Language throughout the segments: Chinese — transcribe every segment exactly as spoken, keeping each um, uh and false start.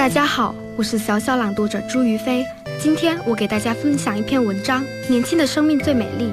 大家好，我是小小朗读者朱于飞。今天我给大家分享一篇文章，年轻的生命最美丽。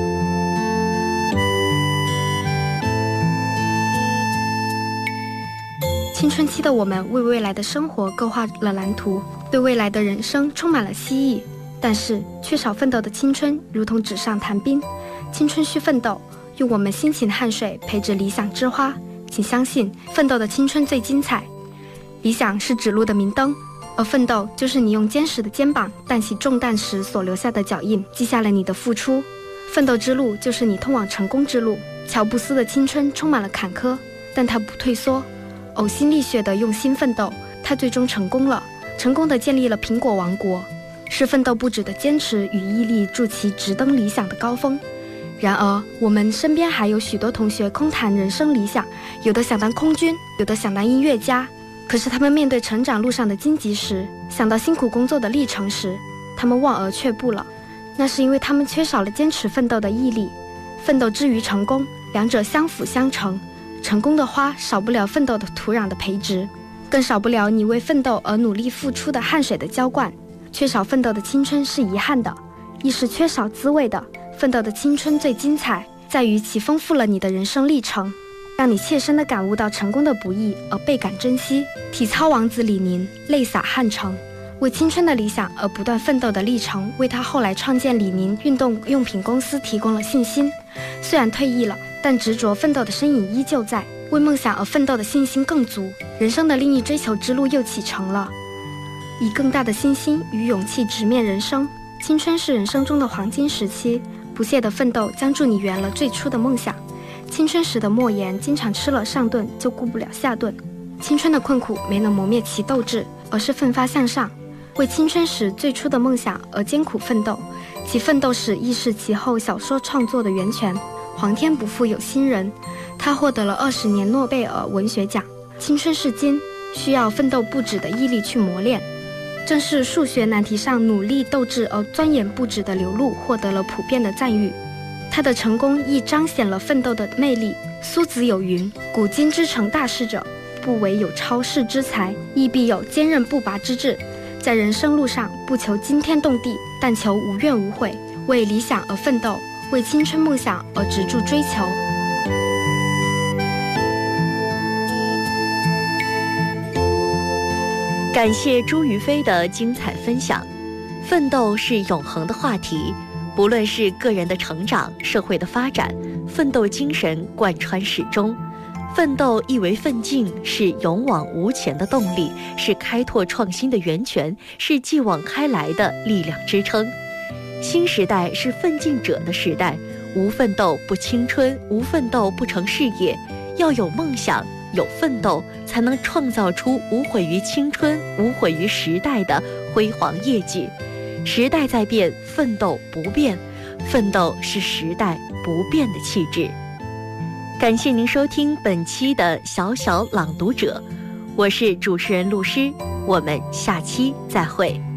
青春期的我们为未来的生活勾画了蓝图，对未来的人生充满了希冀，但是缺少奋斗的青春如同纸上谈兵。青春需奋斗，用我们辛勤汗水陪着理想之花。请相信，奋斗的青春最精彩。理想是指路的明灯，而奋斗就是你用坚实的肩膀担起重担时所留下的脚印，记下了你的付出。奋斗之路就是你通往成功之路。乔布斯的青春充满了坎坷，但他不退缩，呕心沥血的用心奋斗，他最终成功了，成功的建立了苹果王国。是奋斗不止的坚持与毅力助其直登理想的高峰。然而我们身边还有许多同学空谈人生理想，有的想当空军，有的想当音乐家。可是他们面对成长路上的荆棘时，想到辛苦工作的历程时，他们望而却步了。那是因为他们缺少了坚持奋斗的毅力。奋斗之于成功，两者相辅相成。成功的花少不了奋斗的土壤的培植，更少不了你为奋斗而努力付出的汗水的浇灌。缺少奋斗的青春是遗憾的，亦是缺少滋味的。奋斗的青春最精彩，在于其丰富了你的人生历程，让你切身地感悟到成功的不易而倍感珍惜。体操王子李宁泪洒汉城，为青春的理想而不断奋斗的历程，为他后来创建李宁运动用品公司提供了信心。虽然退役了，但执着奋斗的身影依旧在，为梦想而奋斗的信心更足。人生的另一追求之路又启程了，以更大的信心与勇气直面人生。青春是人生中的黄金时期，不懈的奋斗将助你圆了最初的梦想。青春时的莫言经常吃了上顿就顾不了下顿。青春的困苦没能磨灭其斗志，而是奋发向上，为青春时最初的梦想而艰苦奋斗。其奋斗史亦是其后小说创作的源泉。皇天不负有心人，他获得了二十年诺贝尔文学奖。青春是金，需要奋斗不止的毅力去磨练。正是数学难题上努力斗志而钻研不止的刘露获得了普遍的赞誉。他的成功亦彰显了奋斗的魅力。苏子有云：古今之成大事者，不惟有超世之才，亦必有坚韧不拔之志。在人生路上，不求惊天动地，但求无怨无悔，为理想而奋斗，为青春梦想而执着追求。 感谢朱于飞的精彩分享。奋斗是永恒的话题，不论是个人的成长、社会的发展，奋斗精神贯穿始终。奋斗亦为奋进，是勇往无前的动力，是开拓创新的源泉，是继往开来的力量支撑。新时代是奋进者的时代，无奋斗不青春，无奋斗不成事业。要有梦想，有奋斗，才能创造出无悔于青春、无悔于时代的辉煌业绩。时代在变，奋斗不变，奋斗是时代不变的气质。感谢您收听本期的小小朗读者，我是主持人陆诗，我们下期再会。